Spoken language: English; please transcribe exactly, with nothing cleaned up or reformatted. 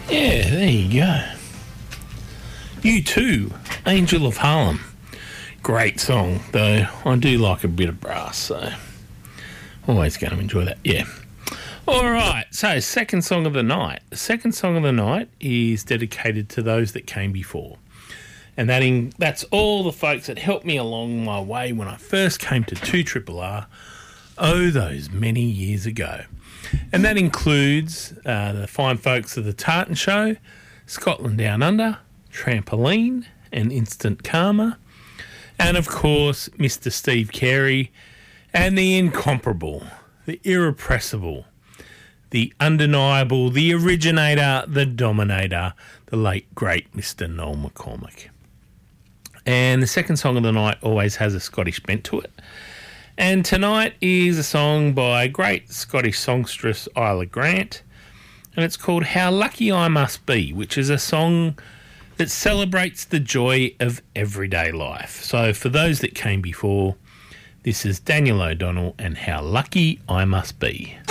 Yeah, there you go. You Too, Angel of Harlem. Great song, though. I do like a bit of brass, so always going to enjoy that. Yeah. All right, so second song of the night. The second song of the night is dedicated to those that came before. And that in, that's all the folks that helped me along my way when I first came to two R R R, oh, those many years ago. And that includes uh, the fine folks of the Tartan Show, Scotland Down Under, Trampoline and Instant Karma, and of course Mister Steve Carey and the incomparable, the irrepressible, the undeniable, the originator, the dominator, the late great Mister Noel McCormick. And the second song of the night always has a Scottish bent to it. And tonight is a song by great Scottish songstress Isla Grant, and it's called How Lucky I Must Be, which is a song that celebrates the joy of everyday life. So for those that came before, this is Daniel O'Donnell and How Lucky I Must Be.